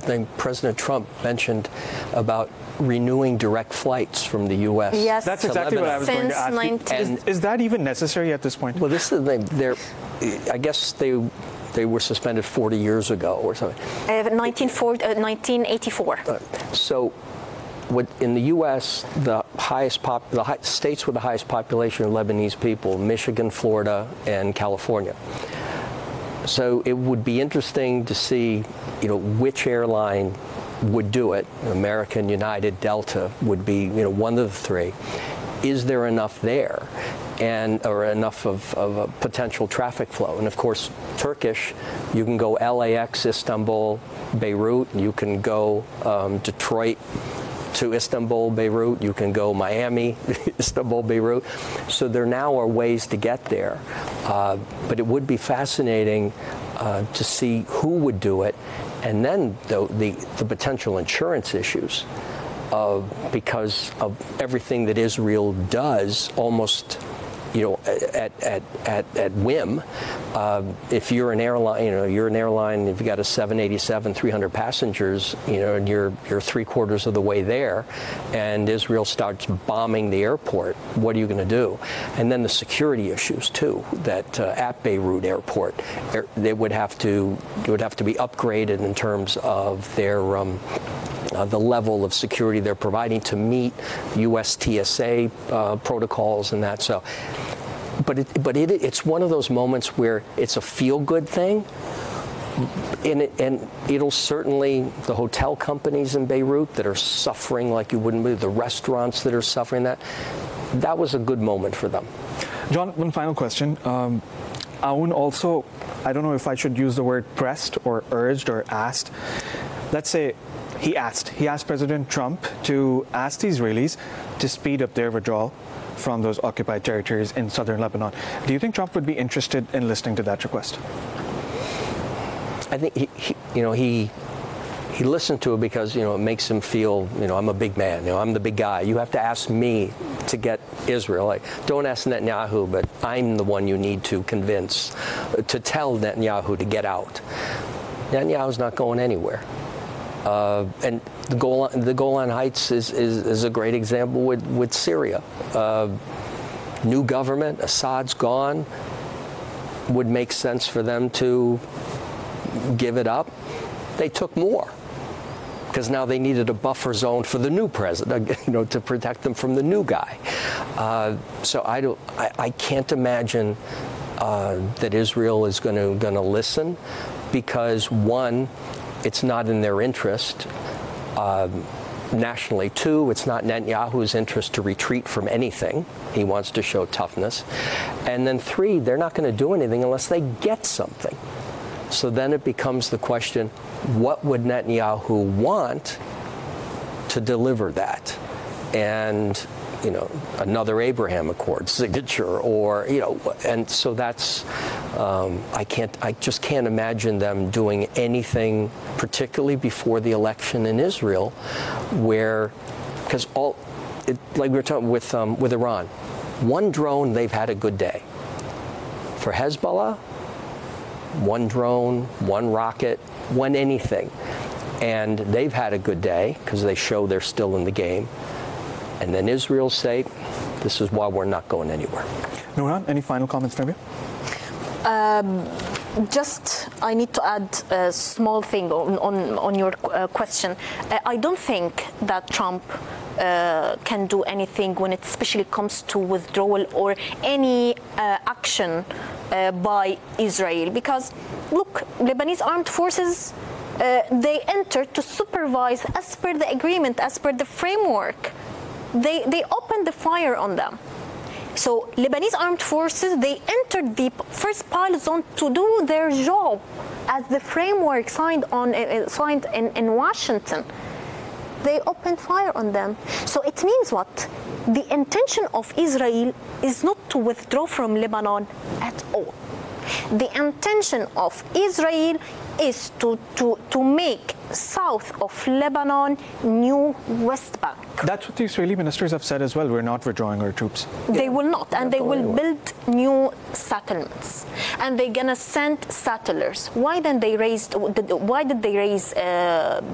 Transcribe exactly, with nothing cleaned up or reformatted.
then President Trump mentioned about renewing direct flights from the U S. Yes, that's exactly what I was going to ask you. Is, is that even necessary at this point? Well, this is the thing. They're, I guess they they were suspended forty years ago or something. Uh, nineteen eighty-four. Uh, so, what, in the U S, the highest pop, the high, states with the highest population of Lebanese people: Michigan, Florida, and California. So it would be interesting to see, you know, which airline would do it. American, United, Delta would be, you know, one of the three. Is there enough there, and or enough of, of a potential traffic flow? And of course, Turkish, you can go L A X, Istanbul, Beirut. You can go um, Detroit to Istanbul, Beirut. You can go Miami, Istanbul, Beirut. So there now are ways to get there. Uh, but it would be fascinating uh, to see who would do it, and then the the, the potential insurance issues, uh, because of everything that Israel does, almost, you know, at at at, at whim. Uh, if you're an airline, you know, you're an airline. If you got a seven eighty-seven, three hundred passengers, you know, and you're you're three quarters of the way there, and Israel starts bombing the airport, what are you going to do? And then the security issues too. That uh, at Beirut Airport, they would have to it would have to be upgraded in terms of their. Um, Uh, the level of security they're providing to meet U S T S A uh, protocols and that. So, but it, but it, it's one of those moments where it's a feel-good thing, and, it, and it'll certainly, the hotel companies in Beirut that are suffering like you wouldn't believe, the restaurants that are suffering that, that was a good moment for them. John, one final question. Um, Aoun also, I don't know if I should use the word pressed or urged or asked. Let's say He asked. He asked President Trump to ask the Israelis to speed up their withdrawal from those occupied territories in southern Lebanon. Do you think Trump would be interested in listening to that request? I think he, he you know, he he listened to it because, you know, it makes him feel, you know, I'm a big man. You know, I'm the big guy. You have to ask me to get Israel. Like, don't ask Netanyahu, but I'm the one you need to convince to tell Netanyahu to get out. Netanyahu's not going anywhere. Uh, and the Golan, the Golan Heights is, is, is a great example with, with Syria. Uh, new government, Assad's gone. Would make sense for them to give it up. They took more because now they needed a buffer zone for the new president, you know, to protect them from the new guy. Uh, so I don't, I, I can't imagine uh, that Israel is going to going to listen, because one, it's not in their interest um, nationally. Two, it's not Netanyahu's interest to retreat from anything. He wants to show toughness. And then three, they're not going to do anything unless they get something. So then it becomes the question, what would Netanyahu want to deliver that? And, you know, another Abraham Accord signature, or, you know, and so that's, um, I can't, I just can't imagine them doing anything, particularly before the election in Israel, where, because all, it, like we were talking with, um, with Iran, one drone, they've had a good day. For Hezbollah, one drone, one rocket, one anything. And they've had a good day because they show they're still in the game. And then Israel say, this is why we're not going anywhere. Nouran, any final comments from you? Um, just, I need to add a small thing on, on, on your uh, question. Uh, I don't think that Trump uh, can do anything when it especially comes to withdrawal or any uh, action uh, by Israel. Because, look, Lebanese armed forces, uh, they entered to supervise as per the agreement, as per the framework. They, they opened the fire on them. So Lebanese armed forces, they entered the first pilot zone to do their job as the framework signed on uh, signed in, in Washington. They opened fire on them. So it means what? The intention of Israel is not to withdraw from Lebanon at all. The intention of Israel is to, to, to make south of Lebanon new West Bank. That's what the Israeli ministers have said as well. We're not withdrawing our troops. They will not, and they will build new settlements, and they're gonna send settlers. Why then they raised? Why did they raise? Uh,